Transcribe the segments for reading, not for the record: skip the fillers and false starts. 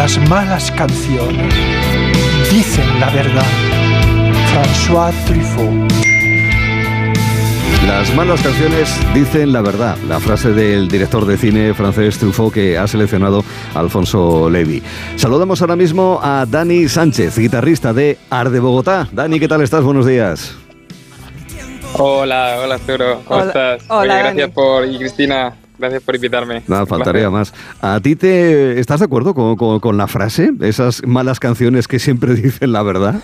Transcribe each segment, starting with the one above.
Las malas canciones dicen la verdad. François Truffaut. Las malas canciones dicen la verdad. La frase del director de cine francés Truffaut que ha seleccionado Alfonso Levy. Saludamos ahora mismo a Dani Sánchez, guitarrista de Arde Bogotá. Dani, ¿qué tal estás? Buenos días. Hola Arturo, ¿cómo estás? Hola, Oye, y Cristina, gracias por invitarme. Nada, faltaría más. ¿A ti estás de acuerdo con la frase? Esas malas canciones que siempre dicen la verdad.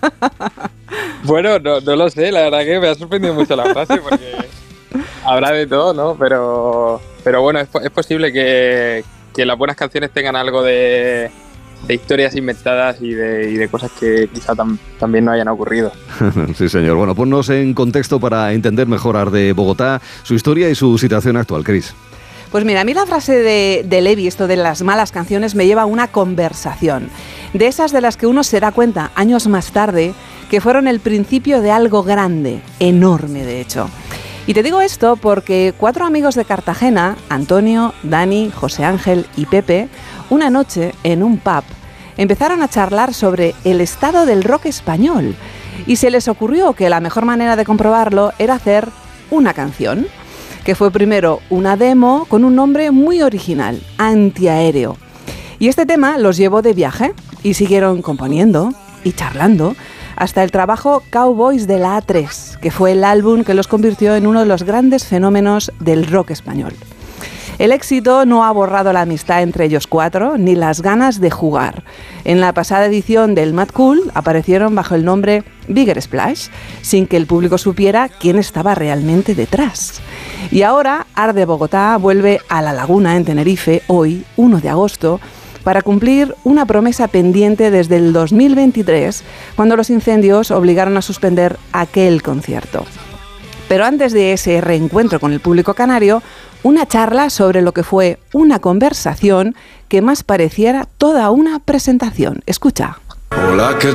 Bueno, no lo sé, la verdad que me ha sorprendido mucho la frase porque habrá de todo, ¿no? Pero bueno, es posible que las buenas canciones tengan algo de historias inventadas y de cosas que quizá también no hayan ocurrido. Sí, señor. Bueno, ponnos en contexto para entender mejor Arde Bogotá, su historia y su situación actual, Cris. Pues mira, a mí la frase de Levy, esto de las malas canciones, me lleva a una conversación. De esas de las que uno se da cuenta años más tarde que fueron el principio de algo grande, enorme de hecho. Y te digo esto porque 4 amigos de Cartagena, Antonio, Dani, José Ángel y Pepe, una noche en un pub empezaron a charlar sobre el estado del rock español y se les ocurrió que la mejor manera de comprobarlo era hacer una canción, que fue primero una demo con un nombre muy original, Antiaéreo. Y este tema los llevó de viaje y siguieron componiendo y charlando hasta el trabajo Cowboys de la A3, que fue el álbum que los convirtió en uno de los grandes fenómenos del rock español. El éxito no ha borrado la amistad entre ellos 4, ni las ganas de jugar. En la pasada edición del Mad Cool aparecieron bajo el nombre Bigger Splash, sin que el público supiera quién estaba realmente detrás. Y ahora Arde Bogotá vuelve a La Laguna en Tenerife, hoy, 1 de agosto, para cumplir una promesa pendiente desde el 2023, cuando los incendios obligaron a suspender aquel concierto. Pero antes de ese reencuentro con el público canario, una charla sobre lo que fue una conversación que más pareciera toda una presentación. Escucha. Hola, ¿qué